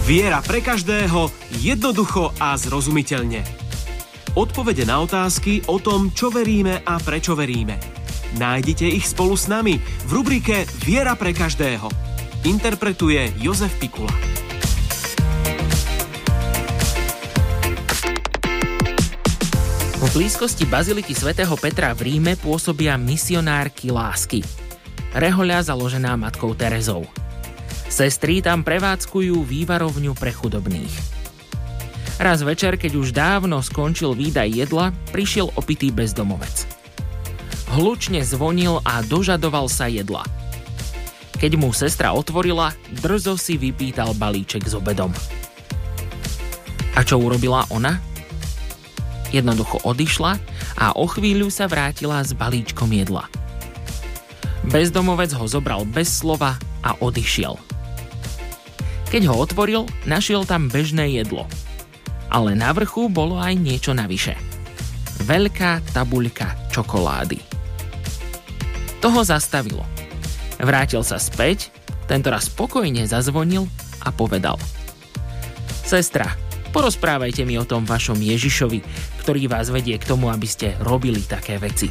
Viera pre každého, jednoducho a zrozumiteľne. Odpovede na otázky o tom, čo veríme a prečo veríme. Nájdite ich spolu s nami v rubrike Viera pre každého. Interpretuje Jozef Pikula. V blízkosti baziliky svätého Petra v Ríme pôsobia misionárky lásky. Rehoľa založená matkou Terezou. Sestry tam prevádzkujú vývarovňu pre chudobných. Raz večer, keď už dávno skončil výdaj jedla, prišiel opitý bezdomovec. Hlučne zvonil a dožadoval sa jedla. Keď mu sestra otvorila, drzo si vypýtal balíček s obedom. A čo urobila ona? Jednoducho odišla a o chvíľu sa vrátila s balíčkom jedla. Bezdomovec ho zobral bez slova a odišiel. Keď ho otvoril, našiel tam bežné jedlo. Ale na vrchu bolo aj niečo navyše. Veľká tabuľka čokolády. To ho zastavilo. Vrátil sa späť, tentoraz spokojne zazvonil a povedal: Sestra, porozprávajte mi o tom vašom Ježišovi, ktorý vás vedie k tomu, aby ste robili také veci.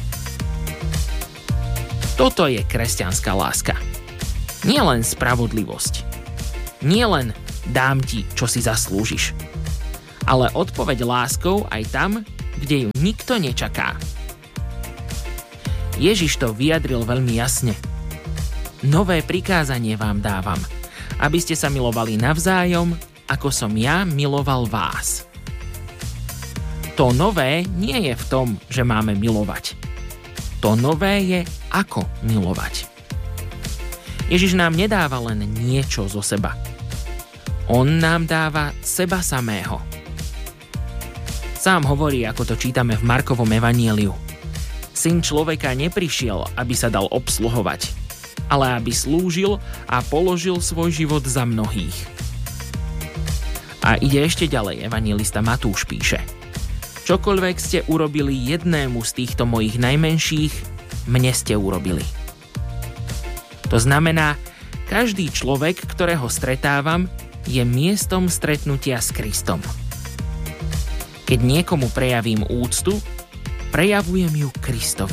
Toto je kresťanská láska. Nie len spravodlivosť. Nie len dám ti, čo si zaslúžiš. Ale odpoveď láskou aj tam, kde ju nikto nečaká. Ježiš to vyjadril veľmi jasne. Nové prikázanie vám dávam, aby ste sa milovali navzájom, ako som ja miloval vás. To nové nie je v tom, že máme milovať. To nové je, ako milovať. Ježiš nám nedáva len niečo zo seba. On nám dáva seba samého. Sám hovorí, ako to čítame v Markovom evanjeliu. Syn človeka neprišiel, aby sa dal obsluhovať, ale aby slúžil a položil svoj život za mnohých. A ide ešte ďalej, evanjelista Matúš píše: Čokoľvek ste urobili jednému z týchto mojich najmenších, mne ste urobili. To znamená, každý človek, ktorého stretávam, je miestom stretnutia s Kristom. Keď niekomu prejavím úctu, prejavujem ju Kristovi.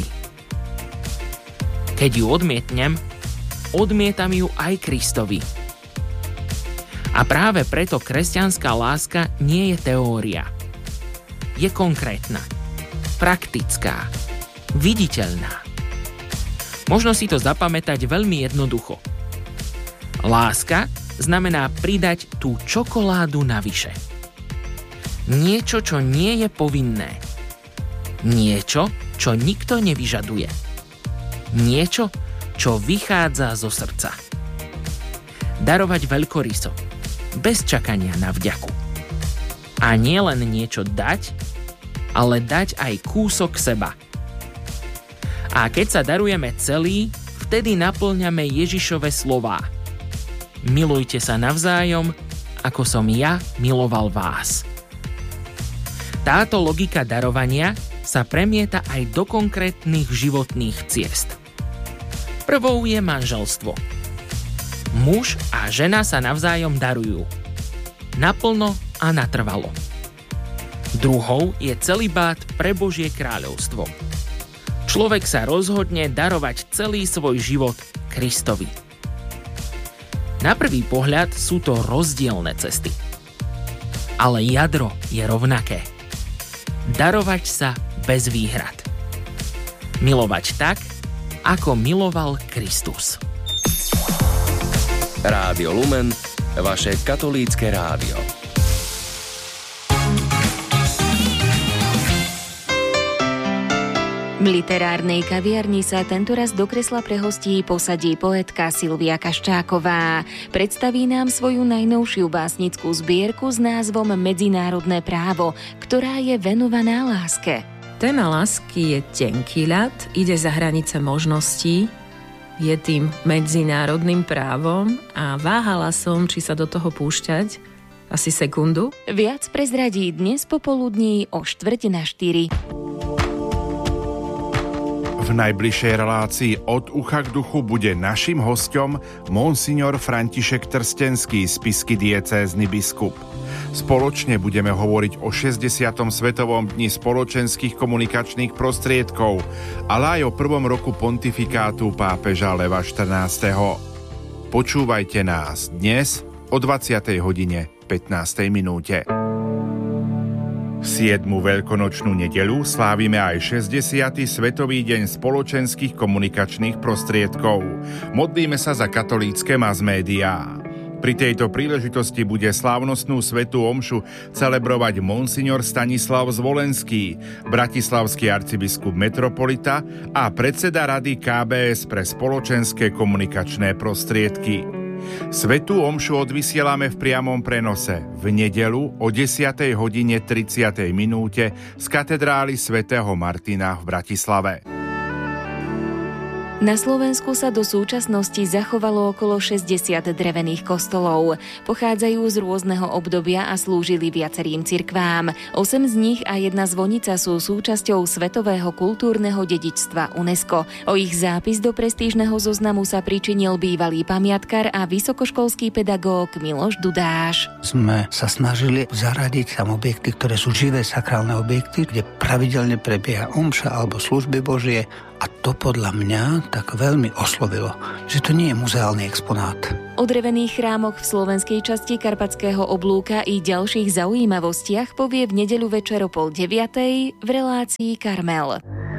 Keď ju odmietnem, odmietam ju aj Kristovi. A práve preto kresťanská láska nie je teória. Je konkrétna, praktická, viditeľná. Možno si to zapamätať veľmi jednoducho. Láska znamená pridať tú čokoládu navyše. Niečo, čo nie je povinné. Niečo, čo nikto nevyžaduje. Niečo, čo vychádza zo srdca. Darovať veľkoryso, bez čakania na vďaku. A nie len niečo dať, ale dať aj kúsok seba. A keď sa darujeme celý, vtedy naplňame Ježišove slová: Milujte sa navzájom, ako som ja miloval vás. Táto logika darovania sa premieta aj do konkrétnych životných ciest. Prvou je manželstvo. Muž a žena sa navzájom darujú. Naplno a natrvalo. Druhou je celibát pre Božie kráľovstvo. Človek sa rozhodne darovať celý svoj život Kristovi. Na prvý pohľad sú to rozdielne cesty. Ale jadro je rovnaké. Darovať sa bez výhrad. Milovať tak, ako miloval Kristus. Rádio Lumen, vaše katolícke rádio. V literárnej kaviarni sa tentoraz do kresla pre hostí posadí poetka Silvia Kaščáková. Predstaví nám svoju najnovšiu básnickú zbierku s názvom Medzinárodné právo, ktorá je venovaná láske. Téma lásky je tenký ľad, ide za hranice možností, je tým medzinárodným právom a váhala som, či sa do toho púšťať asi sekundu. Viac prezradí dnes popoludní o 3:45. V najbližšej relácii Od ucha k duchu bude našim hosťom monsignor František Trstenský, spišský diecézny biskup. Spoločne budeme hovoriť o 60. svetovom dni spoločenských komunikačných prostriedkov, ale aj o prvom roku pontifikátu pápeža Leva XIV. Počúvajte nás dnes o 20:15. 7. veľkonočnú nedeľu slávime aj 60. svetový deň spoločenských komunikačných prostriedkov. Modlíme sa za katolícke masmédiá. Pri tejto príležitosti bude slávnostnú svätú omšu celebrovať monsignor Stanislav Zvolenský, bratislavský arcibiskup metropolita a predseda Rady KBS pre spoločenské komunikačné prostriedky. Svätú omšu odvysielame v priamom prenose v nedeľu o 10:30 z katedrály svätého Martina v Bratislave. Na Slovensku sa do súčasnosti zachovalo okolo 60 drevených kostolov. Pochádzajú z rôzneho obdobia a slúžili viacerým cirkvám. 8 z nich a jedna zvonica sú súčasťou Svetového kultúrneho dedičstva UNESCO. O ich zápis do prestížneho zoznamu sa pričinil bývalý pamiatkar a vysokoškolský pedagóg Miloš Dudáš. Sme sa snažili zaradiť tam objekty, ktoré sú živé sakrálne objekty, kde pravidelne prebieha omša alebo služby Božie. A to podľa mňa tak veľmi oslovilo, že to nie je muzeálny exponát. O drevených chrámoch v slovenskej časti Karpatského oblúka i ďalších zaujímavostiach povie v nedeľu večer o 8:30 v relácii Karmel.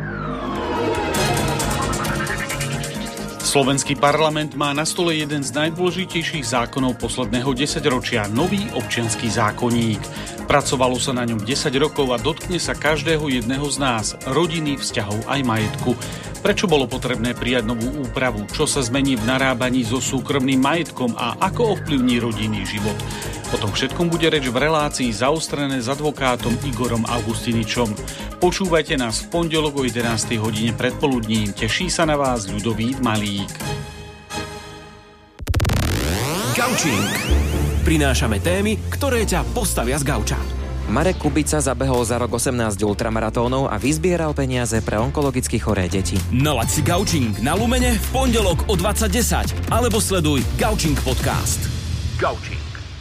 Slovenský parlament má na stole jeden z najdôležitejších zákonov posledného 10-ročia, nový občiansky zákonník. Pracovalo sa na ňom 10 rokov a dotkne sa každého jedného z nás, rodiny, vzťahov aj majetku. Prečo bolo potrebné prijať novú úpravu? Čo sa zmení v narábaní so súkromným majetkom a ako ovplyvní rodinný život? O tom všetkom bude reč v relácii Zaostrené s advokátom Igorom Augustiničom. Počúvajte nás v pondelok o 11:00 predpoludním. Teší sa na vás Ľudovít Malík. Gaučing. Prinášame témy, ktoré ťa postavia z gauča. Marek Kubica zabehol za rok 18 ultramaratónov a vyzbieral peniaze pre onkologicky choré deti. Nalaď si Gaučing na Lumene v pondelok o 20:10 alebo sleduj Gaučing podcast. Gaučing.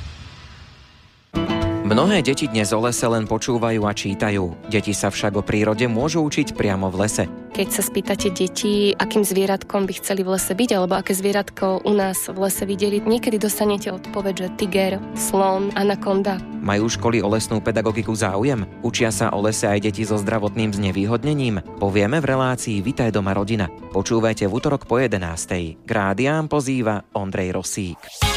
Mnohé deti dnes o lese len počúvajú a čítajú. Deti sa však o prírode môžu učiť priamo v lese. Keď sa spýtate detí, akým zvieratkom by chceli v lese byť, alebo aké zvieratko u nás v lese videli, niekedy dostanete odpoveď, že tiger, slon, anakonda. Majú školy o lesnú pedagogiku záujem? Učia sa o lese aj deti so zdravotným znevýhodnením? Povieme v relácii Vitaj doma rodina. Počúvajte v utorok po 11:00. K rádiám pozýva Ondrej Rosík.